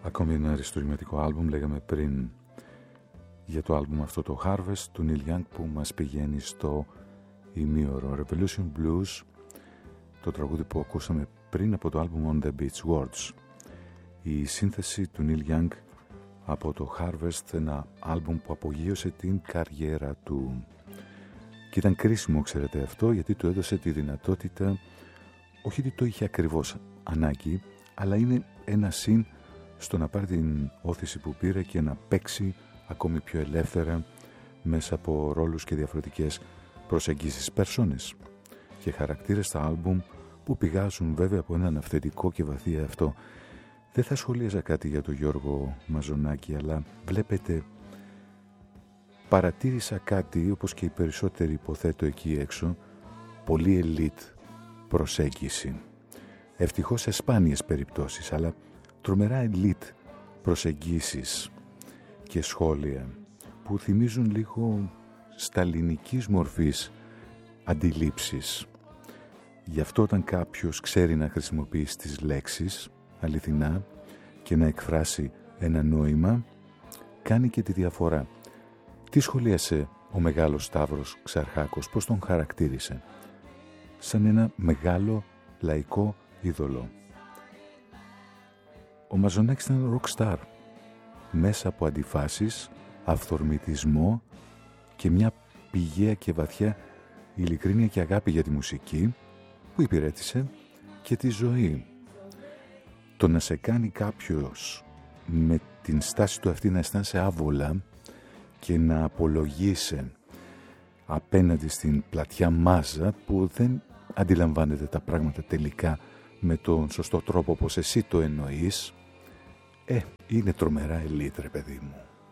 Ακόμη ένα αριστουργηματικό άλμπουμ, λέγαμε πριν για το άλμπουμ αυτό, το Harvest του Neil Young, που μας πηγαίνει στο ημίωρο. Revolution Blues, το τραγούδι που ακούσαμε πριν από το άλμπουμ On The Beach Words. Η σύνθεση του Neil Young από το Harvest, ένα άλμπουμ που απογείωσε την καριέρα του. Και ήταν κρίσιμο, ξέρετε αυτό, γιατί του έδωσε τη δυνατότητα, όχι ότι το είχε ακριβώς ανάγκη, αλλά είναι ένα συν στο να πάρει την όθηση που πήρε και να παίξει ακόμη πιο ελεύθερα μέσα από ρόλους και διαφορετικές προσεγγίσεις, περσόνες και χαρακτήρες στα άλμπουμ που πηγάζουν βέβαια από έναν αυθεντικό και βαθύ αυτό. Δεν θα σχολίαζα κάτι για τον Γιώργο Μαζονάκη, αλλά βλέπετε, παρατήρησα κάτι, όπως και οι περισσότεροι υποθέτω εκεί έξω, πολύ ελίτ προσέγγιση. Ευτυχώς σε σπάνιες περιπτώσεις, αλλά τρομερά ελίτ προσεγγίσεις και σχόλια που θυμίζουν λίγο σταλινικής μορφής αντιλήψεις. Γι' αυτό όταν κάποιος ξέρει να χρησιμοποιήσει τις λέξεις αληθινά και να εκφράσει ένα νόημα, κάνει και τη διαφορά. Τι σχολίασε ο μεγάλος Σταύρος Ξαρχάκος, πώς τον χαρακτήρισε? Σαν ένα μεγάλο λαϊκό είδωλο. Ο Μαζονάκης ήταν rockstar, μέσα από αντιφάσεις, αυθορμητισμό και μια πηγαία και βαθιά ειλικρίνεια και αγάπη για τη μουσική που υπηρέτησε και τη ζωή. Το να σε κάνει κάποιος με την στάση του αυτή να αισθάνεσαι άβολα και να απολογείσαι απέναντι στην πλατιά μάζα που δεν αντιλαμβάνεται τα πράγματα τελικά με τον σωστό τρόπο όπως εσύ το εννοείς, είναι τρομερά ελίτ, ρε παιδί μου.